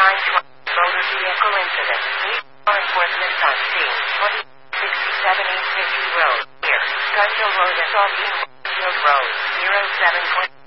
Motor vehicle incident. Need law enforcement on scene. 2067 East Ridge Road. Here. Gunhill Road, Assault Field Road. 07.